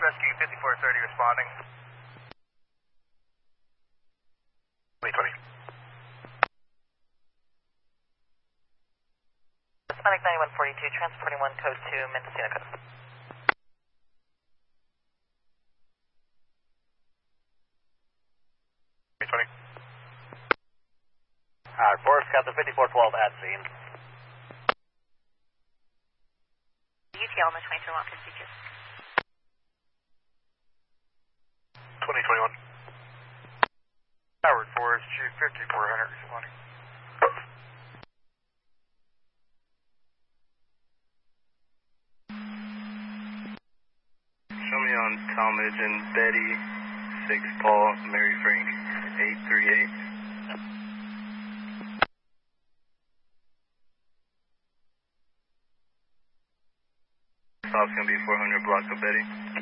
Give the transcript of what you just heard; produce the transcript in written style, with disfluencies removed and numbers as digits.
Rescue 5430 responding. 2020. Hispanic 9142, transporting 1 code to Mendocino Coast. Forest Captain 5412 at scene. UTL on the 23-152. 2021. Howard Forest Chief 5400 responding. Show me on Talmadge and Betty, 6 Paul, Mary Frank, 838. Stop's going to be 400 block of Betty.